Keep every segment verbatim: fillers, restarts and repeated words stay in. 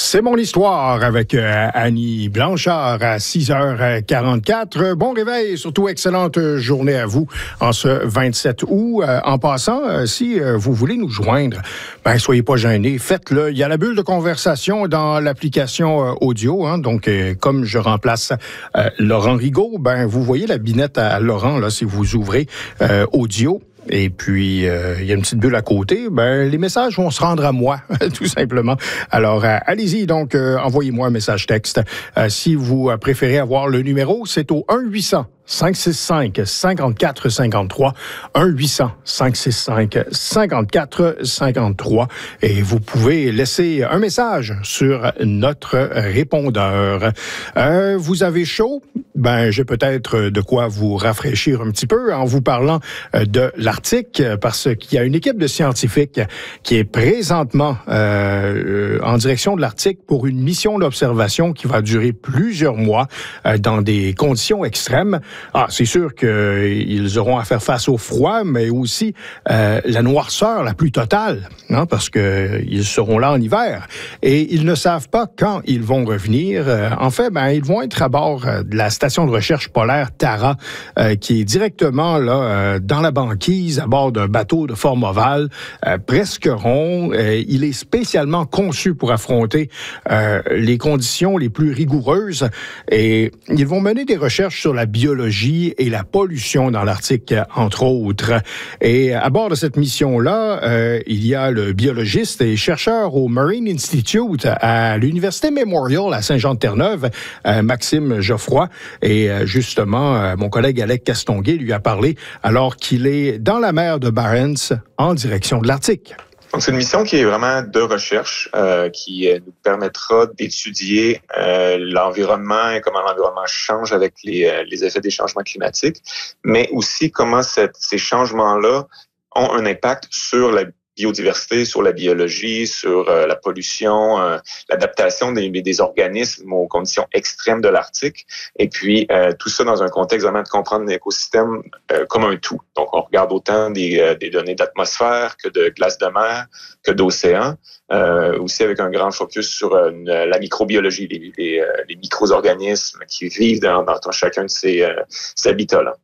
C'est mon histoire avec euh, Annie Blanchard à six heures quarante-quatre. Bon réveil, surtout excellente journée à vous en ce vingt-sept août. Euh, en passant, euh, si euh, vous voulez nous joindre, ben soyez pas gênés, faites-le. Il y a la bulle de conversation dans l'application euh, audio. Hein, donc, euh, comme je remplace euh, Laurent Rigaud, ben vous voyez la binette à Laurent là si vous ouvrez euh, audio. Et puis, il euh, y a une petite bulle à côté, ben les messages vont se rendre à moi, tout simplement. Alors, euh, allez-y, donc, euh, envoyez-moi un message texte. Euh, si vous préférez avoir le numéro, c'est au un huit cents cinq six cinq cinq quatre cinq trois, un huit cents cinq six cinq cinq quatre cinq trois. Et vous pouvez laisser un message sur notre répondeur. Euh, vous avez chaud? Ben, j'ai peut-être de quoi vous rafraîchir un petit peu en vous parlant de l'Arctique, parce qu'il y a une équipe de scientifiques qui est présentement euh, en direction de l'Arctique pour une mission d'observation qui va durer plusieurs mois euh, dans des conditions extrêmes. Ah, c'est sûr qu'ils auront à faire face au froid, mais aussi euh, la noirceur la plus totale, hein, parce qu'ils seront là en hiver. Et ils ne savent pas quand ils vont revenir. Euh, en fait, ben, ils vont être à bord euh, de la station de recherche polaire Tara, euh, qui est directement là euh, dans la banquise, à bord d'un bateau de forme ovale, euh, presque rond. Euh, il est spécialement conçu pour affronter euh, les conditions les plus rigoureuses. Et ils vont mener des recherches sur la biologie et la pollution dans l'Arctique, entre autres. Et à bord de cette mission-là, euh, il y a le biologiste et chercheur au Marine Institute à l'Université Memorial à Saint-Jean-de-Terre-Neuve, euh, Maxime Geoffroy. Et euh, justement, euh, mon collègue Alec Castonguay lui a parlé alors qu'il est dans la mer de Barents en direction de l'Arctique. Donc, c'est une mission qui est vraiment de recherche, euh, qui euh, nous permettra d'étudier euh, l'environnement et comment l'environnement change avec les, euh, les effets des changements climatiques, mais aussi comment cette, ces changements-là ont un impact sur la biodiversité, sur la biologie, sur euh, la pollution, euh, l'adaptation des, des organismes aux conditions extrêmes de l'Arctique. Et puis, euh, tout ça dans un contexte vraiment de comprendre l'écosystème euh, comme un tout. Donc, on regarde autant des, euh, des données d'atmosphère que de glace de mer, que d'océan. Euh, aussi avec un grand focus sur euh, la microbiologie, les, les, euh, les micro-organismes qui vivent dans, dans chacun de ces, euh, ces habitats-là.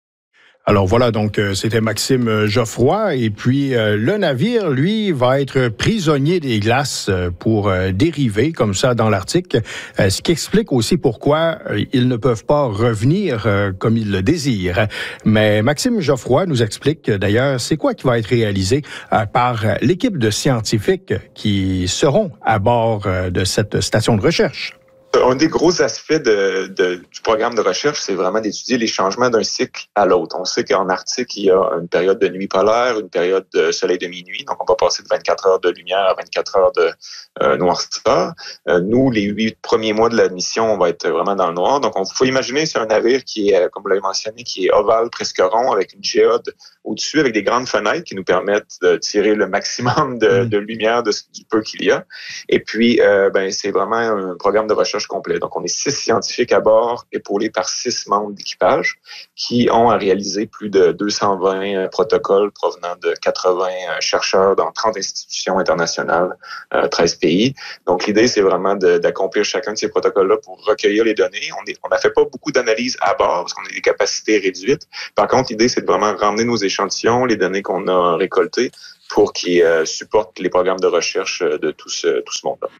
Alors voilà, donc euh, c'était Maxime Geoffroy. Et puis euh, le navire, lui, va être prisonnier des glaces euh, pour euh, dériver comme ça dans l'Arctique, euh, ce qui explique aussi pourquoi euh, ils ne peuvent pas revenir euh, comme ils le désirent. Mais Maxime Geoffroy nous explique euh, d'ailleurs c'est quoi qui va être réalisé euh, par l'équipe de scientifiques qui seront à bord euh, de cette station de recherche. Un des gros aspects de, de, du programme de recherche, c'est vraiment d'étudier les changements d'un cycle à l'autre. On sait qu'en Arctique, il y a une période de nuit polaire, une période de soleil de minuit. Donc, on va passer de vingt-quatre heures de lumière à vingt-quatre heures de euh, noirceur. Euh, nous, les huit premiers mois de la mission, on va être vraiment dans le noir. Donc, il faut imaginer, c'est un navire qui est, comme vous l'avez mentionné, qui est ovale, presque rond, avec une géode au-dessus, avec des grandes fenêtres qui nous permettent de tirer le maximum de, de lumière de, du peu qu'il y a. Et puis, euh, ben, c'est vraiment un programme de recherche complet. Donc, on est six scientifiques à bord, épaulés par six membres d'équipage, qui ont à réaliser plus de deux cent vingt protocoles provenant de quatre-vingts chercheurs dans trente institutions internationales, euh, treize pays. Donc, l'idée, c'est vraiment de, d'accomplir chacun de ces protocoles-là pour recueillir les données. On est, on n'a fait pas beaucoup d'analyses à bord parce qu'on a des capacités réduites. Par contre, l'idée, c'est de vraiment ramener nos échantillons, les données qu'on a récoltées, pour qu'ils euh, supportent les programmes de recherche de tout ce, tout ce monde-là.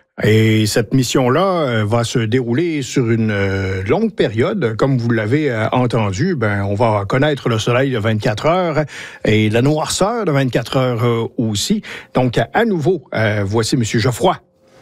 Et cette mission-là euh, va se dérouler sur une euh, longue période. Comme vous l'avez euh, entendu, ben, on va connaître le soleil de vingt-quatre heures et la noirceur de vingt-quatre heures euh, aussi. Donc, à nouveau, euh, voici M. Geoffroy.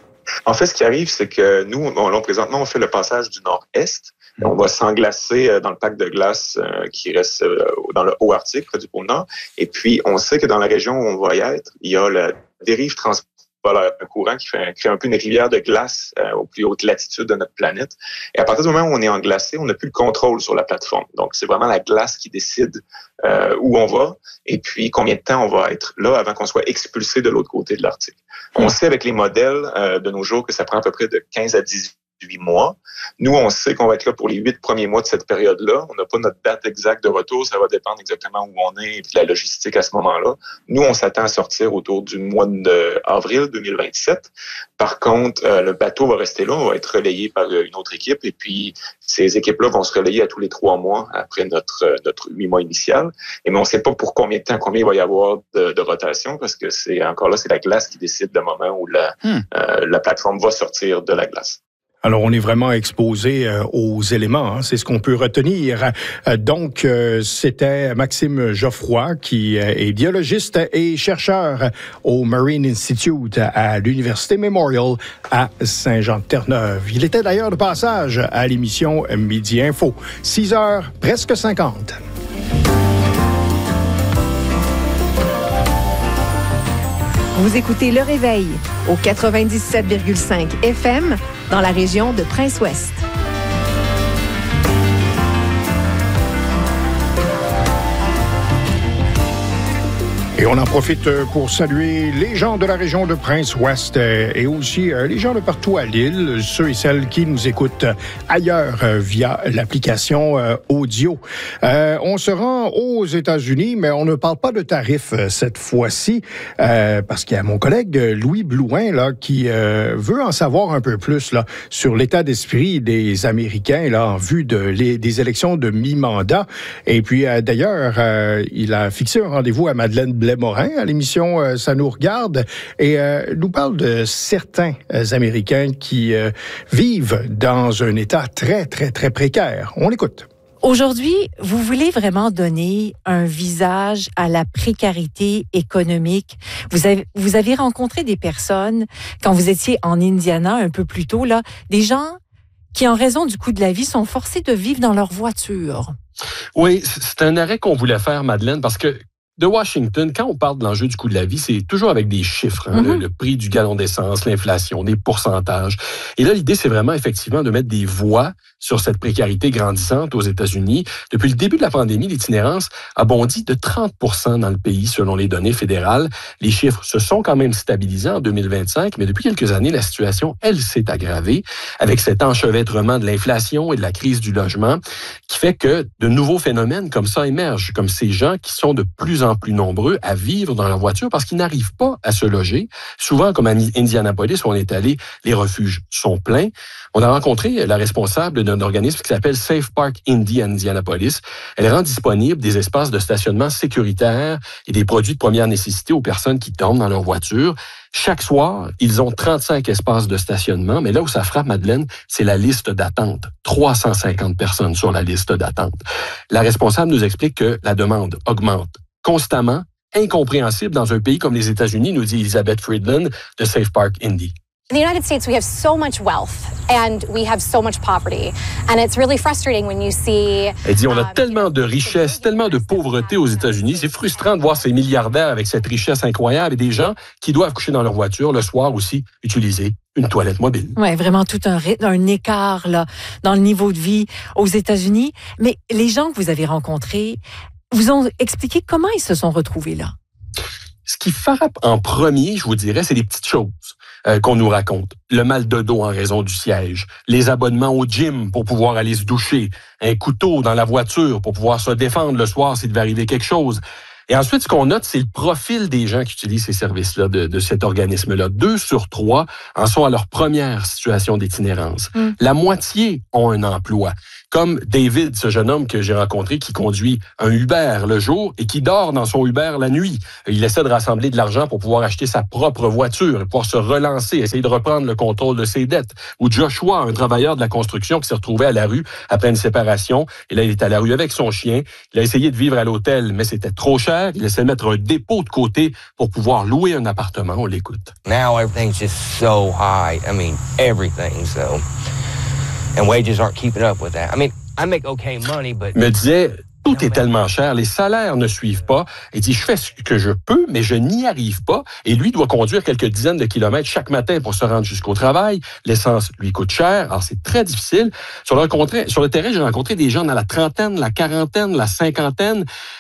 En fait, ce qui arrive, c'est que nous, on, présentement, on fait le passage du nord-est. On va s'englacer dans le pack de glace euh, qui reste euh, dans le haut Arctique, près du pôle Nord. Et puis, on sait que dans la région où on va y être, il y a la dérive transpolaire, un courant qui fait, crée un peu une rivière de glace euh, aux plus hautes latitudes de notre planète. Et à partir du moment où on est englacé, on n'a plus le contrôle sur la plateforme. Donc, c'est vraiment la glace qui décide euh, où on va et puis combien de temps on va être là avant qu'on soit expulsé de l'autre côté de l'Arctique. On sait avec les modèles euh, de nos jours que ça prend à peu près de quinze à dix-huit huit mois. Nous, on sait qu'on va être là pour les huit premiers mois de cette période-là. On n'a pas notre date exacte de retour. Ça va dépendre exactement où on est et de la logistique à ce moment-là. Nous, on s'attend à sortir autour du mois d'avril deux mille vingt-sept. Par contre, euh, le bateau va rester là. On va être relayé par une autre équipe. Et puis, ces équipes-là vont se relayer à tous les trois mois après notre, notre huit mois initial. Et mais on ne sait pas pour combien de temps, combien il va y avoir de, de rotation, parce que c'est encore là, c'est la glace qui décide le moment où la, hmm. euh, la plateforme va sortir de la glace. Alors, on est vraiment exposé euh, aux éléments, hein, c'est ce qu'on peut retenir. Euh, donc, euh, c'était Maxime Geoffroy, qui euh, est biologiste et chercheur au Marine Institute à l'Université Memorial à Saint-Jean-de-Terre-Neuve. Il était d'ailleurs de passage à l'émission Midi Info. six heures, presque cinquante. Vous écoutez Le Réveil au quatre-vingt-dix-sept virgule cinq F M dans la région de Prince-Ouest. Et on en profite pour saluer les gens de la région de Prince-Ouest et aussi les gens de partout à l'île, ceux et celles qui nous écoutent ailleurs via l'application audio. Euh, on se rend aux États-Unis, mais on ne parle pas de tarifs cette fois-ci, euh, parce qu'il y a mon collègue Louis Blouin là, qui euh, veut en savoir un peu plus là, sur l'état d'esprit des Américains là, en vue de les, des élections de mi-mandat. Et puis euh, d'ailleurs, euh, il a fixé un rendez-vous à Madeleine Blais-Morin à l'émission euh, Ça nous regarde et euh, nous parle de certains euh, Américains qui euh, vivent dans un état très, très, très précaire. On l'écoute. Aujourd'hui, vous voulez vraiment donner un visage à la précarité économique. Vous avez, vous avez rencontré des personnes, quand vous étiez en Indiana un peu plus tôt, là, des gens qui, en raison du coût de la vie, sont forcés de vivre dans leur voiture. Oui, c'est un arrêt qu'on voulait faire, Madeleine, parce que de Washington, quand on parle de l'enjeu du coût de la vie, c'est toujours avec des chiffres, hein, mm-hmm. le, le prix du gallon d'essence, l'inflation, des pourcentages. Et là, l'idée, c'est vraiment effectivement de mettre des voix sur cette précarité grandissante aux États-Unis. Depuis le début de la pandémie, l'itinérance a bondi de trente pour cent dans le pays, selon les données fédérales. Les chiffres se sont quand même stabilisés en deux mille vingt-cinq, mais depuis quelques années, la situation, elle, s'est aggravée avec cet enchevêtrement de l'inflation et de la crise du logement qui fait que de nouveaux phénomènes comme ça émergent, comme ces gens qui sont de plus en plus nombreux à vivre dans leur voiture parce qu'ils n'arrivent pas à se loger. Souvent, comme à Indianapolis, où on est allé, les refuges sont pleins. On a rencontré la responsable d'un organisme qui s'appelle Safe Park Indy à Indianapolis. Elle rend disponible des espaces de stationnement sécuritaires et des produits de première nécessité aux personnes qui dorment dans leur voiture. Chaque soir, ils ont trente-cinq espaces de stationnement, mais là où ça frappe, Madeleine, c'est la liste d'attente. trois cent cinquante personnes sur la liste d'attente. La responsable nous explique que la demande augmente constamment, incompréhensible dans un pays comme les États-Unis, nous dit Elizabeth Friedland de Safe Park Indy. In the United States, we have so much wealth and we have so much poverty. And it's really frustrating when you see... Elle dit, on a tellement de richesse, tellement de pauvreté aux États-Unis. C'est frustrant de voir ces milliardaires avec cette richesse incroyable et des gens qui doivent coucher dans leur voiture le soir aussi, utiliser une toilette mobile. Oui, vraiment tout un, un écart là, dans le niveau de vie aux États-Unis. Mais les gens que vous avez rencontrés vous ont expliqué comment ils se sont retrouvés là. Ce qui frappe en premier, je vous dirais, c'est les petites choses euh, qu'on nous raconte. Le mal de dos en raison du siège, les abonnements au gym pour pouvoir aller se doucher, un couteau dans la voiture pour pouvoir se défendre le soir s'il devait arriver quelque chose. Et ensuite, ce qu'on note, c'est le profil des gens qui utilisent ces services-là, de, de cet organisme-là. Deux sur trois en sont à leur première situation d'itinérance. Mm. La moitié ont un emploi. Comme David, ce jeune homme que j'ai rencontré qui conduit un Uber le jour et qui dort dans son Uber la nuit. Il essaie de rassembler de l'argent pour pouvoir acheter sa propre voiture, pouvoir se relancer, essayer de reprendre le contrôle de ses dettes. Ou Joshua, un travailleur de la construction qui s'est retrouvé à la rue après une séparation. Et là, il est à la rue avec son chien. Il a essayé de vivre à l'hôtel, mais c'était trop cher. Il essaie de mettre un dépôt de côté pour pouvoir louer un appartement. On l'écoute. Now everything's just so high. I mean, everything, so... And wages aren't keeping up with that. I mean, I make okay money, but... Me disait, tout est tellement cher, les salaires ne suivent pas. Il dit, je fais ce que je peux, mais je n'y arrive pas. Et lui doit conduire quelques dizaines de kilomètres chaque matin pour se rendre jusqu'au travail. L'essence lui coûte cher, alors c'est très difficile. Sur le, sur le terrain, j'ai rencontré des gens dans la trentaine, la quarantaine, la cinquantaine.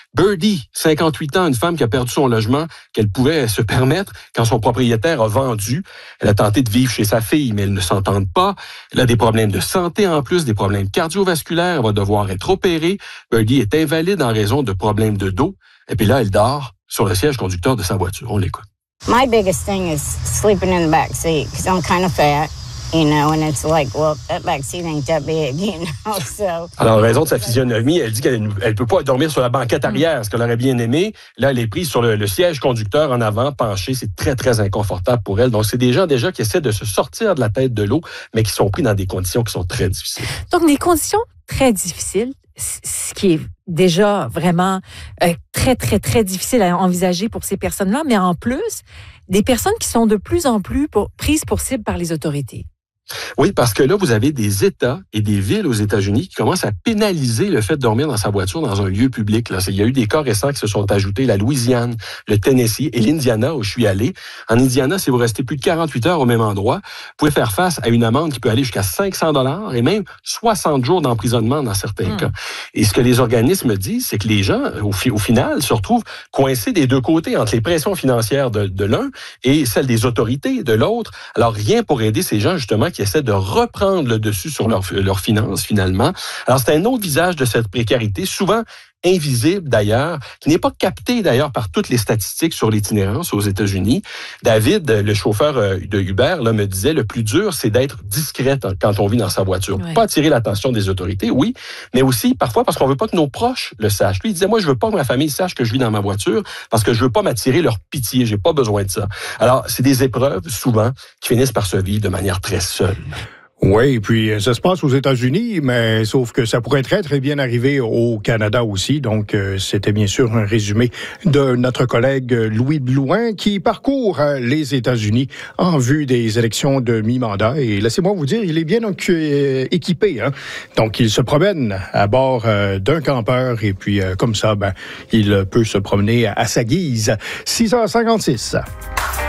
Birdie, cinquante-huit ans, une femme qui a perdu son logement qu'elle pouvait se permettre quand son propriétaire a vendu. Elle a tenté de vivre chez sa fille, mais elles ne s'entendent pas. Elle a des problèmes de santé en plus, des problèmes cardiovasculaires. Elle va devoir être opérée. Birdie est invalide en raison de problèmes de dos. Et puis là, elle dort sur le siège conducteur de sa voiture. On l'écoute. My biggest thing is sleeping in the back seat because I'm kind of fat. You know, and it's like, well, that back seat ain't that big, you know, so... Alors, en raison de sa physionomie, elle dit qu'elle ne peut pas dormir sur la banquette arrière, ce qu'elle aurait bien aimé. Là, elle est prise sur le, le siège conducteur en avant, penchée. C'est très, très inconfortable pour elle. Donc, c'est des gens déjà qui essaient de se sortir de la tête de l'eau, mais qui sont pris dans des conditions qui sont très difficiles. Donc, des conditions très difficiles, ce qui est déjà vraiment euh, très, très, très difficile à envisager pour ces personnes-là, mais en plus, des personnes qui sont de plus en plus pour, prises pour cible par les autorités. Oui, parce que là, vous avez des États et des villes aux États-Unis qui commencent à pénaliser le fait de dormir dans sa voiture dans un lieu public. Là, il y a eu des cas récents qui se sont ajoutés, la Louisiane, le Tennessee et l'Indiana où je suis allé. En Indiana, si vous restez plus de quarante-huit heures au même endroit, vous pouvez faire face à une amende qui peut aller jusqu'à cinq cents dollars et même soixante jours d'emprisonnement dans certains mmh. cas. Et ce que les organismes disent, c'est que les gens, au, fi- au final, se retrouvent coincés des deux côtés entre les pressions financières de, de l'un et celles des autorités de l'autre. Alors, rien pour aider ces gens, justement, qui essaient de reprendre le dessus sur leurs leur finances, finalement. Alors, c'est un autre visage de cette précarité, souvent invisible d'ailleurs, qui n'est pas capté d'ailleurs par toutes les statistiques sur l'itinérance aux États-Unis. David, le chauffeur de Uber, là, me disait, le plus dur, c'est d'être discrète quand on vit dans sa voiture. Ouais. Pas attirer l'attention des autorités, oui, mais aussi parfois parce qu'on veut pas que nos proches le sachent. Lui, il disait, moi, je veux pas que ma famille sache que je vis dans ma voiture parce que je veux pas m'attirer leur pitié. J'ai pas besoin de ça. Alors, c'est des épreuves, souvent, qui finissent par se vivre de manière très seule. Oui, et puis ça se passe aux États-Unis, mais sauf que ça pourrait très, très bien arriver au Canada aussi. Donc, euh, c'était bien sûr un résumé de notre collègue Louis Blouin qui parcourt euh, les États-Unis en vue des élections de mi-mandat. Et laissez-moi vous dire, il est bien donc, euh, équipé. Hein? Donc, il se promène à bord euh, d'un campeur et puis euh, comme ça, ben, il peut se promener à sa guise. six heures cinquante-six.